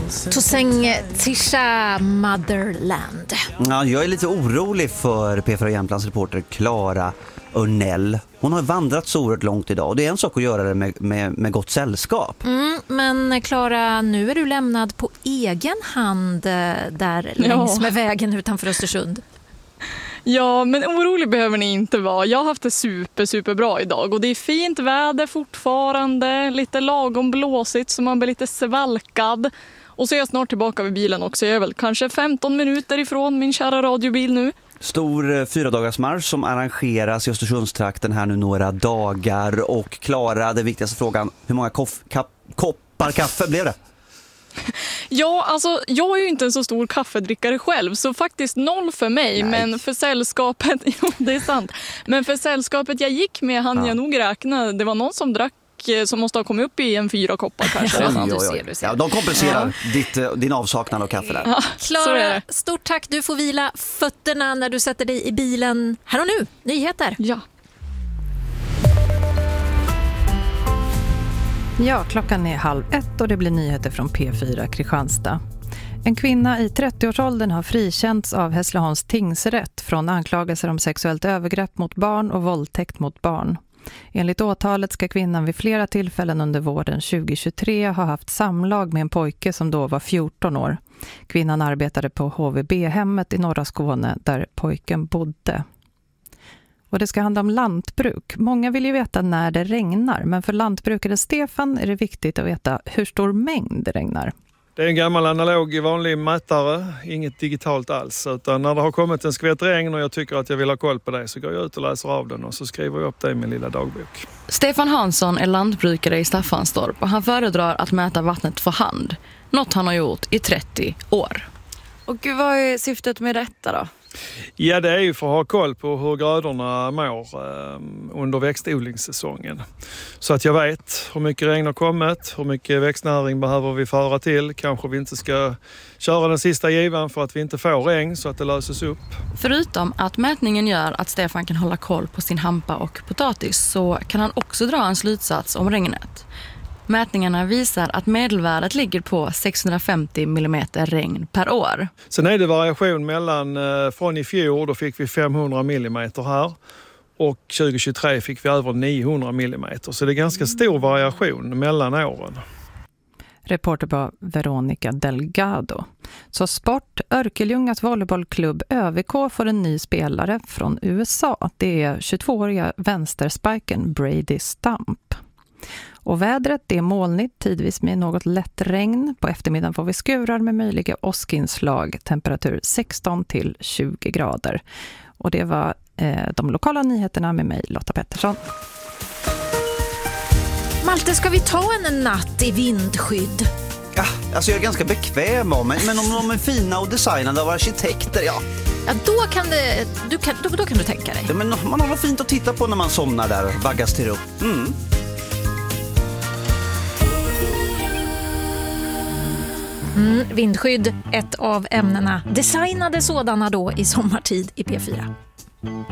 Tosäng Tisha Motherland. Ja, jag är lite orolig för P4 Jämtlands reporter Clara Örnell. Hon har vandrat så oerhört långt idag och det är en sak att göra det med gott sällskap. Men Clara, nu är du lämnad på egen hand där längs med vägen utanför Östersund. Ja, men orolig behöver ni inte vara. Jag har haft det superbra idag och det är fint väder fortfarande. Lite lagom blåsigt så man blir lite svalkad. Och så är jag snart tillbaka vid bilen också. Jag är väl kanske 15 minuter ifrån min kära radiobil nu. Stor 4-dagarsmarsch som arrangeras i Östersundstrakten här nu några dagar. Och Clara, den viktigaste frågan, hur många koppar kaffe blev det? Ja, alltså jag är ju inte en så stor kaffedrickare själv, så faktiskt 0 för mig. Nej. Men för sällskapet, jo det är sant. Men för sällskapet jag gick med hann jag nog räkna. Det var någon som drack som måste ha kommit upp i en 4 koppar kanske. Du ser. Ja, de kompenserar din avsaknad av kaffe där. Ja, Clara, stort tack. Du får vila fötterna när du sätter dig i bilen. Här och nu, nyheter. Ja. Ja, klockan är 12:30 och det blir nyheter från P4 Kristianstad. En kvinna i 30-årsåldern har frikänts av Hässleholms tingsrätt från anklagelser om sexuellt övergrepp mot barn och våldtäkt mot barn. Enligt åtalet ska kvinnan vid flera tillfällen under våren 2023 ha haft samlag med en pojke som då var 14 år. Kvinnan arbetade på HVB-hemmet i norra Skåne där pojken bodde. Och det ska handla om lantbruk. Många vill ju veta när det regnar, men för lantbrukare Stefan är det viktigt att veta hur stor mängd det regnar. Det är en gammal analog vanlig mätare, inget digitalt alls. Utan när det har kommit en skvätt regn och jag tycker att jag vill ha koll på det så går jag ut och läser av den och så skriver jag upp det i min lilla dagbok. Stefan Hansson är lantbrukare i Staffanstorp och han föredrar att mäta vattnet för hand. Något han har gjort i 30 år. Och vad är syftet med detta då? Ja, det är ju för att ha koll på hur grödorna mår under växtodlingssäsongen. Så att jag vet hur mycket regn har kommit, hur mycket växtnäring behöver vi föra till. Kanske vi inte ska köra den sista givan för att vi inte får regn så att det löses upp. Förutom att mätningen gör att Stefan kan hålla koll på sin hampa och potatis så kan han också dra en slutsats om regnet. Mätningarna visar att medelvärdet ligger på 650 mm regn per år. Sen är det variation mellan från i fjol, då fick vi 500 mm här. Och 2023 fick vi över 900 mm. Så det är ganska stor variation mellan åren. Reporter var Veronica Delgado. Så sport, Örkelljungas volleybollklubb ÖVK får en ny spelare från USA. Det är 22-åriga vänsterspiken Brady Stump. Och vädret, det är molnigt, tidvis med något lätt regn. På eftermiddagen får vi skurar med möjliga åskinslag, temperatur 16 till 20 grader. Och det var de lokala nyheterna med mig, Lotta Pettersson. Malte, ska vi ta en natt i vindskydd? Ja, alltså jag är ganska bekväm av mig, men om de är fina och designade av arkitekter, ja. Ja, då kan du tänka dig. Ja, men man har något fint att titta på när man somnar där och vaggas till ro. Vindskydd, ett av ämnena. Designade sådana då i sommartid i P4.